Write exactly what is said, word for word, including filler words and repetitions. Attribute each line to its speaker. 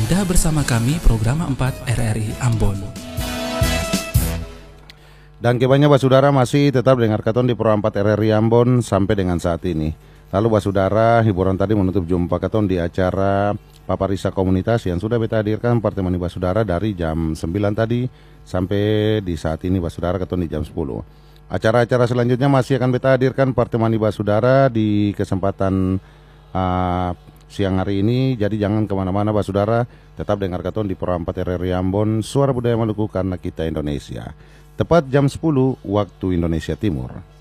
Speaker 1: Anda bersama kami program empat R R I Ambon.
Speaker 2: Dan kebanyakan basudara masih tetap dengar katon di Pro empat R R I Ambon sampai dengan saat ini. Lalu basudara, hiburan tadi menutup jumpa katon di acara Paparisa Komunitas yang sudah beta hadirkan pertemuan basudara dari jam sembilan tadi sampai di saat ini basudara katon di jam sepuluh. Acara-acara selanjutnya masih akan beta hadirkan pertemuan basudara di kesempatan uh, siang hari ini. Jadi jangan kemana-mana basudara, tetap dengar katon di Pro empat R R I Ambon, suara budaya Maluku karena kita Indonesia. Tepat jam sepuluh waktu Indonesia Timur.